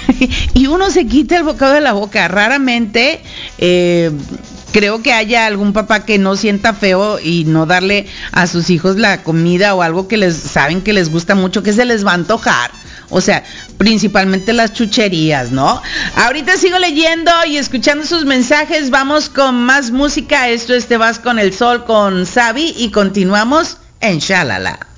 y uno se quita el bocado de la boca. Raramente creo que haya algún papá que no sienta feo y no darle a sus hijos la comida o algo que les saben que les gusta mucho, que se les va a antojar. O sea, principalmente las chucherías, ¿no? Ahorita sigo leyendo y escuchando sus mensajes. Vamos con más música. Esto es Te vas con el sol con Sabi y continuamos en Shalala.